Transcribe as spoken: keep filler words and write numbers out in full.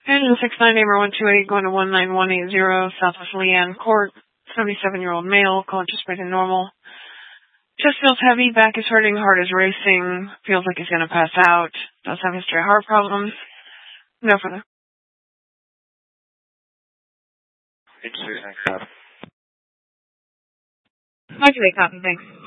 Engine six nine, Amer one two eight, going to one nine one eight zero, Southwest Leanne Court, seventy-seven-year-old male, conscious rate and normal. Chest feels heavy, back is hurting, heart is racing, feels like he's going to pass out, does have history of heart problems. No further. Thanks. Modulate copy, thanks.